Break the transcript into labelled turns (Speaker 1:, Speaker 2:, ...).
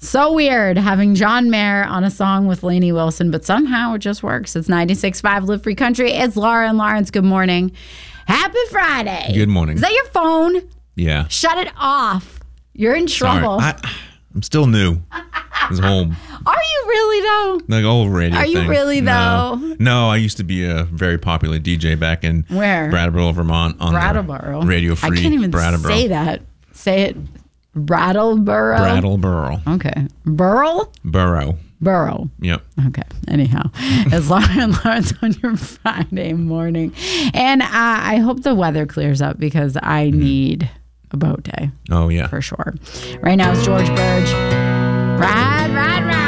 Speaker 1: So weird having John Mayer on a song with Lainey Wilson, but somehow it just works. It's 96.5 Live Free Country. It's Laura and Lawrence. Good morning. Happy Friday.
Speaker 2: Good morning.
Speaker 1: Is that your phone?
Speaker 2: Yeah.
Speaker 1: Shut it off. You're in trouble.
Speaker 2: Sorry. I'm still new. This whole
Speaker 1: Are you really though?
Speaker 2: the old radio
Speaker 1: Are
Speaker 2: thing.
Speaker 1: you really though?
Speaker 2: No, I used to be a very popular DJ back in
Speaker 1: Where?
Speaker 2: Brattleboro, Vermont on
Speaker 1: Brattleboro.
Speaker 2: Radio Free
Speaker 1: I can't even
Speaker 2: Brattleboro.
Speaker 1: say that. Say it. Brattleboro.
Speaker 2: Brattleboro.
Speaker 1: Okay. Burl?
Speaker 2: Borough.
Speaker 1: Burrow.
Speaker 2: Yep.
Speaker 1: Okay. Anyhow, it's Laura and Lawrence on your Friday morning. And I hope the weather clears up because I need a boat day
Speaker 2: Oh, yeah.
Speaker 1: for sure. Right now it's George Burge. Ride, ride, ride.